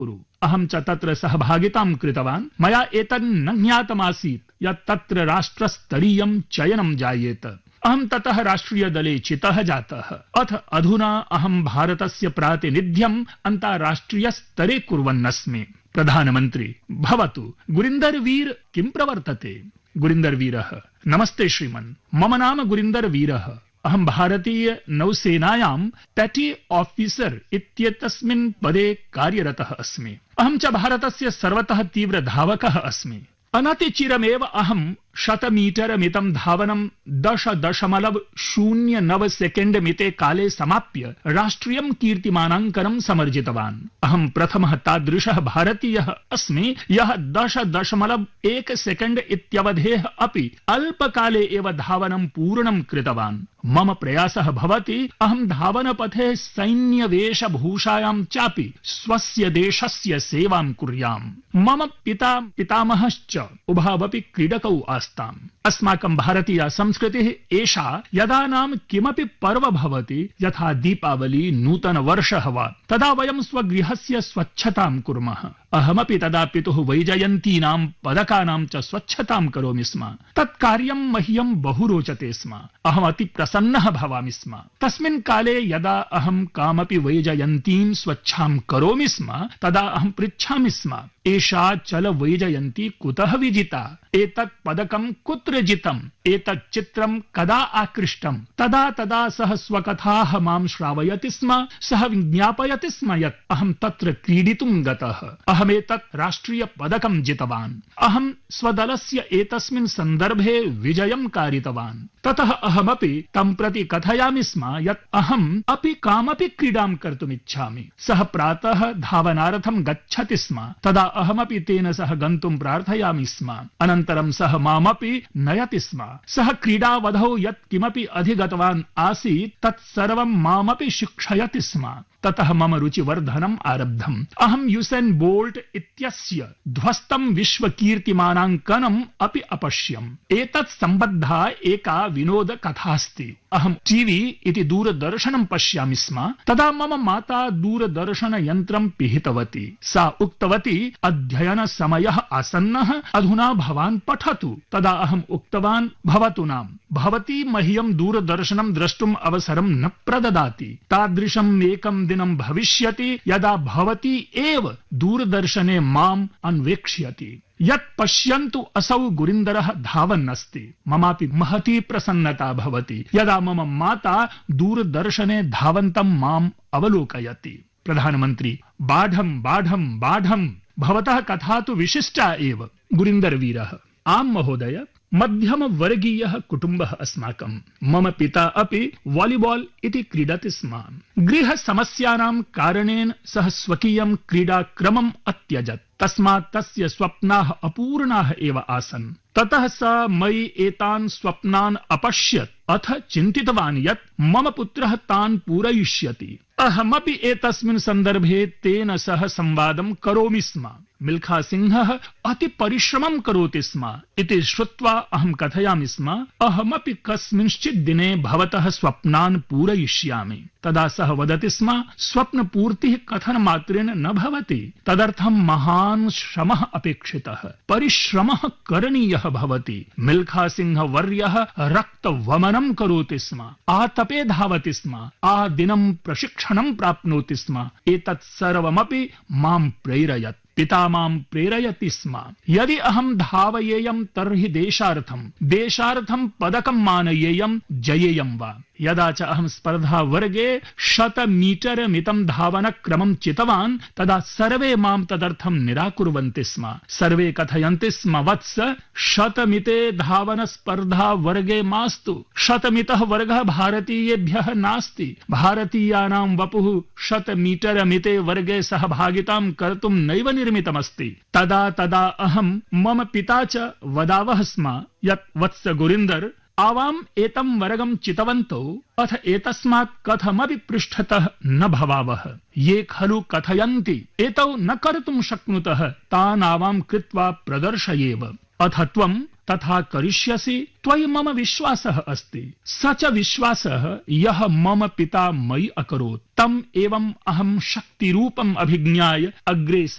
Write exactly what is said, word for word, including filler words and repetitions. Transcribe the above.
कुरु। अहं च तत्र सहभागितां कृतवान्। मया एतन् न ज्ञातमासीत् यत् तत्र राष्ट्रस्तरीयं चयनं जायेत। अहं ततः राष्ट्रियदले चितः जातः। अथ अधुना अहं भारतस्य प्रातिनिध्यम् अन्ताराष्ट्रियस्तरे कुर्वन्नस्मि। प्रधानमन्त्री भवतु गुरिन्दर वीर किं प्रवर्तते? गुरिन्दर वीरः नमस्ते श्रीमन्, मम नाम गुरिन्दर वीरः। अहं भारतीय नौसेनायां पेटी ऑफिसर इत्येतस्मिन् पदे कार्यरतः अस्मि। अहं च भारतस्य सर्वतः तीव्र धावकः अस्मि। अनतिचिरमेव अहं शतमीटर मितं धावनं दश दशमलव शून्य नव सेकेण्ड मिते काले समाप्य राष्ट्रियं कीर्तिमानाङ्कनं समर्जितवान्। अहं प्रथमः तादृशः भारतीयः अस्मि यः दश दशमलव एक सेकेण्ड इत्यवधेः अपि अल्पकाले एव धावनं पूर्णं कृतवान्। मम प्रयासः भवति अहं धावनपथे सैन्यवेशभूषायां चापि स्वस्य देशस्य सेवां कुर्याम्। मम पिता पितामहश्च उभावपि क्रीडकौ आस्ताम्। अस्माकं भारतीया संस्कृतिः एषा यदा नाम किमपि पर्व भवति, यथा दीपावली नूतनवर्षः वा, तदा वयं स्वगृहस्य स्वच्छतां कुर्मः। अहमपि तदा पितुः वैजयन्तीनां पदकानां च स्वच्छतां करोमि स्म। तत् कार्यं मह्यं बहु रोचते स्म। अहम् अति प्रसन्नः भवामि स्म। तस्मिन् काले यदा अहं कामपि वैजयन्तीं स्वच्छां करोमि स्म, तदा अहं पृच्छामि स्म, एषा चल वैजयन्ती कुतः विजिता? एतत् पदकं कुत्र जितम्? एतत् चित्रं कदा आकृष्टम्? तदा तदा सः स्वकथाः मां श्रावयति स्म। सः विज्ञापयति स्म यत् अहं तत्र क्रीडितुं गतः, अहमेतत् राष्ट्रिय पदकं जितवान्, अहं स्वदलस्य एतस्मिन् सन्दर्भे विजयं कारितवान्। ततः अहमपि तं प्रति कथयामि स्म यत् अहम् अपि कामपि क्रीडां कर्तुमिच्छामि। सः प्रातः धावनार्थं गच्छति स्म, तदा अहमपि तेन सह गन्तुं प्रार्थयामि स्म। अनन्तरं सः मामपि नयति स्म। सः क्रीडावधौ यत् किमपि अधिगतवान् आसीत् तत् सर्वं मामपि शिक्षयति स्म। ततः मम रुचिवर्धनम् आरब्धम्। अहं यूसेन् बोल्ट् इत्यस्य ध्वस्तं विश्वकीर्तिमानाङ्कनम् अपि अपश्यम्। एतत् सम्बद्धा एका विनोदकथास्ति। अहं टीवी इति दूरदर्शनं पश्यामि स्म। तदा मम माता दूरदर्शनयन्त्रं पिहितवती। सा उक्तवती, अध्ययनसमयः आसन्नः, अधुना भवान् पठतु। तदा अहम् उक्तवान्, भवतु नाम, भवती मह्यं दूरदर्शनं द्रष्टुम् अवसरं न प्रददाति। तादृशम् एकं दिनं भविष्यति यदा भवती एव दूरदर्शने माम् अन्वेक्ष्यति। यत् पश्यन्तु असौ गुरिन्दरः धावन्नस्ति। ममापि महती प्रसन्नता भवति यदा मम माता दूरदर्शने धावन्तं माम् अवलोकयति। प्रधानमन्त्री बाढं बाढं बाढं, भवतः कथा तु विशिष्टा एव। गुरिन्दर वीरः आम् महोदय, मध्यम वर्गीयः कुटुम्बः अस्माकम्। मम पिता अपि वालीबाल् इति क्रीडति स्म। गृह समस्यानां कारणेन सः स्वकीयं क्रीडाक्रमम् अत्यजत्। तस्मात् तस्य स्वप्नाः अपूर्णाः एव आसन्। ततः स मयि एतान् स्वप्नान् अपश्यत्। अथ चिन्तितवान् यत् मम पुत्रः तान् पूरयिष्यति। अहमपि एतस्मिन् सन्दर्भे तेन सह संवादं करोमि स्म। मिल्खा सिंहः अति परिश्रमं करोति स्म इति श्रुत्वा अहं कथयामि स्म, अहमपि कस्मिंश्चित् दिने भवतः स्वप्नान् पूरयिष्यामि। तदा सः वदति स्म, स्वप्नपूर्तिः कथनमात्रेण न भवति, तदर्थं महान् श्रमः अपेक्षितः, परिश्रमः करणीयः भवति। मिल्खा सिंह वर्यः रक्तवमनं करोति स्म, आतपे धावति स्म, आदिनं प्रशिक्षणं प्राप्नोति स्म। एतत् सर्वमपि मां प्रेरयत्। पिता मां प्रेरयति स्म। यदि अहं धावयेयं तर्हि देशार्थं देशार्थं पदकं मानयेयं, जयेयं वा। यदा च अहं स्पर्धा वर्गे शत मीटर मितं धावनक्रमं चितवान्, तदा सर्वे मां तदर्थं निराकुर्वन्ति स्म। सर्वे कथयन्ति स्म, वत्स, शतमिते धावन स्पर्धा वर्गे मास्तु। शतमितः वर्गः भारतीयेभ्यः नास्ति। भारतीयानां वपुः शत मीटर मिते वर्गे सहभागितां कर्तुं नैव निर्मितमस्ति। तदा तदा अहं मम पिता च वदावः स्म यत् वत्स गुरिन्दर, आवाम् एतं वर्गं चितवन्तौ, अथ एतस्मात् कथमपि पृष्ठतः न भवावः। ये खलु कथयन्ति एतौ न कर्तुं शक्नुतः, तान् आवां कृत्वा प्रदर्शयेव। अथ त्वं तथा करिष्यसि, त्वयि मम विश्वासः अस्ति। स च विश्वासः यः मम पिता मयि अकरोत्, तम् एवम् अहं शक्तिरूपम् अभिज्ञाय अग्रे